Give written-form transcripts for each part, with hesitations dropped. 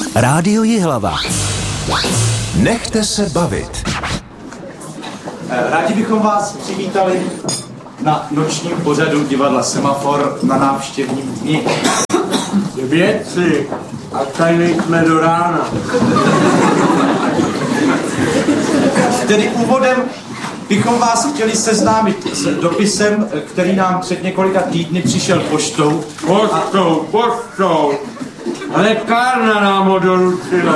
Rádio Jihlava. Nechte se bavit. Rádi bychom vás přivítali na nočním pořadu divadla Semafor na návštěvním dni. Vědci, a tady nejsme do rána. Tedy úvodem bychom vás chtěli seznámit s dopisem, který nám před několika týdny přišel poštou. Poštou. Lékárna nám ho doručila.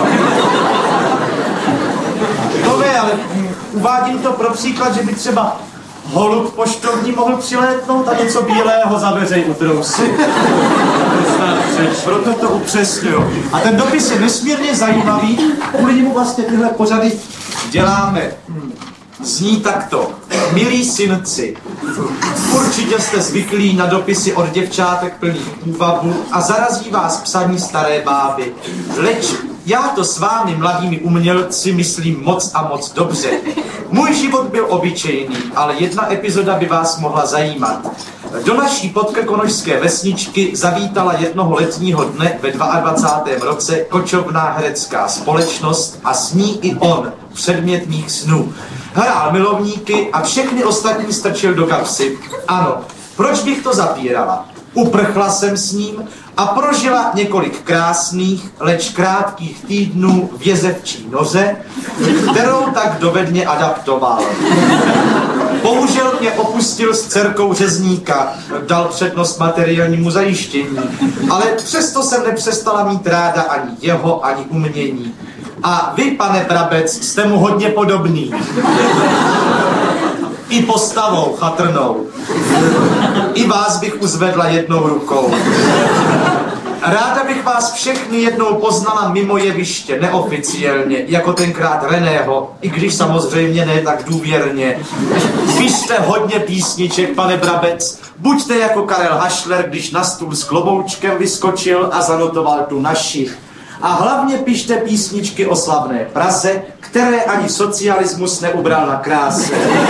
To ne, ale uvádím to pro příklad, že by třeba holub poštovní mohl přilétnout a něco bílého za dveře utrousit. Proto to upřesňuju. A ten dopis je nesmírně zajímavý, kvůli němu vlastně tyhle pořady děláme. Zní takto. Milí synci, určitě jste zvyklí na dopisy od děvčátek plných úvabu a zarazí vás psaní staré báby. Leč já to s vámi mladými umělci myslím moc a moc dobře. Můj život byl obyčejný, ale jedna epizoda by vás mohla zajímat. Do naší podkrkonošské vesničky zavítala jednoho letního dne ve 22. roce kočovná herecká společnost a s ní i on, předmět mých snů. Hrál milovníky a všechny ostatní strčil do kapsy. Ano, proč bych to zapírala? Uprchla jsem s ním a prožila několik krásných, leč krátkých týdnů v jezevčí noře, kterou tak dovedně adaptoval. Bohužel mě opustil s dcerkou řezníka, dal přednost materiálnímu zajištění, ale přesto jsem nepřestala mít ráda ani jeho, ani umění. A vy, pane Brabec, jste mu hodně podobný. I postavou chatrnou. I vás bych uzvedla jednou rukou. Ráda bych vás všechny jednou poznala mimo jeviště, neoficiálně, jako tenkrát Reného, i když samozřejmě ne tak důvěrně. Pište hodně písniček, pane Brabec, buďte jako Karel Hašler, když na stůl s kloboučkem vyskočil a zanotoval tu naši. A hlavně pište písničky o slavné Praze, které ani socialismus neubral na kráse.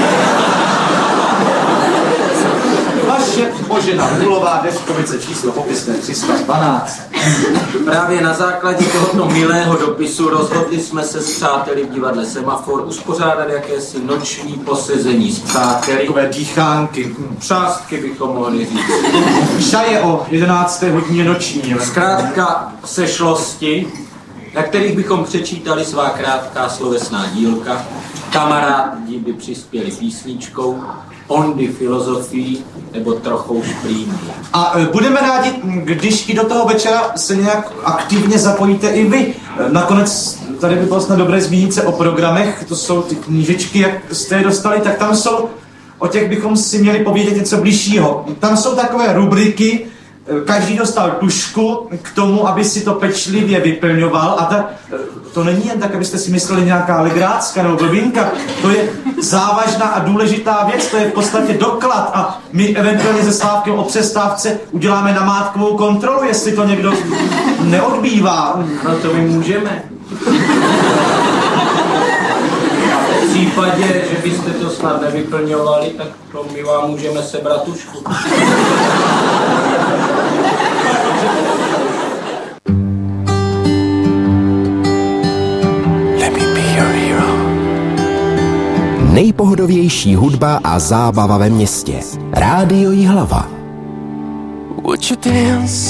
Vaše Božena Hulová, Deškovice, číslo popisné 312. Právě na základě tohoto milého dopisu rozhodli jsme se s přáteli v divadle Semafor uspořádat jakési noční posezení s přáteli. Takové dýchánky. Přástky bychom mohli říct. Šaje o 11. hodině noční. Zkrátka sešlosti, na kterých bychom přečítali svá krátká slovesná dílka. Kamarádi by přispěli písničkou, ondy filozofií nebo trochou šprýmí. A budeme rádi, když i do toho večera se nějak aktivně zapojíte i vy. Nakonec tady by bylo snad dobré zmínit se o programech, to jsou ty knížečky, jak jste je dostali, tak tam jsou, o těch bychom si měli povědět něco bližšího. Tam jsou takové rubriky, každý dostal tužku k tomu, aby si to pečlivě vyplňoval a to není jen tak, abyste si mysleli nějaká legrácka nebo blbinka, to je závažná a důležitá věc, to je v podstatě doklad a my eventuálně se Slávkem o přestávce uděláme namátkovou kontrolu, jestli to někdo neodbývá. No to my můžeme. V případě, že byste to snad nevyplňovali, tak to my vám můžeme sebrat tužku. Nejpohodovější hudba a zábava ve městě. Rádio Jihlava.